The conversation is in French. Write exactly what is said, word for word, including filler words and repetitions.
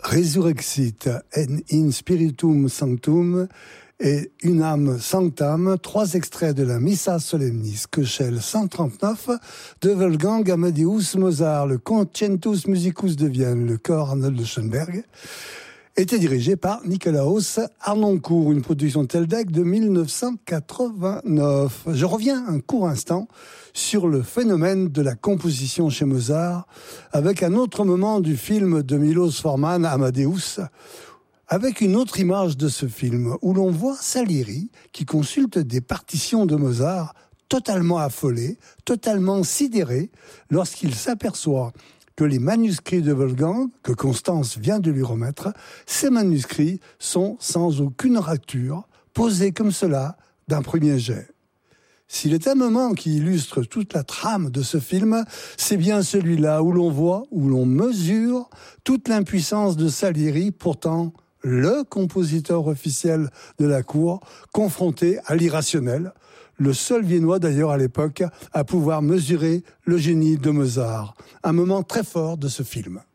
Resurrexit en in spiritum sanctum et unam sanctam, trois extraits de la Missa Solemnis, Köchel cent trente-neuf, de Wolfgang Amadeus Mozart, le Concertus Musicus de Vienne, le chœur Arnold de Schoenberg, était dirigé par Nikolaus Harnoncourt, une production Teldec de dix-neuf cent quatre-vingt-neuf. Je reviens un court instant sur le phénomène de la composition chez Mozart, avec un autre moment du film de Milos Forman, Amadeus, avec une autre image de ce film, où l'on voit Salieri, qui consulte des partitions de Mozart, totalement affolé, totalement sidéré, lorsqu'il s'aperçoit que les manuscrits de Wolfgang, que Constance vient de lui remettre, ces manuscrits sont sans aucune rature, posés comme cela d'un premier jet. S'il est un moment qui illustre toute la trame de ce film, c'est bien celui-là où l'on voit, où l'on mesure toute l'impuissance de Salieri, pourtant le compositeur officiel de la cour, confronté à l'irrationnel, le seul Viennois d'ailleurs à l'époque à pouvoir mesurer le génie de Mozart. Un moment très fort de ce film.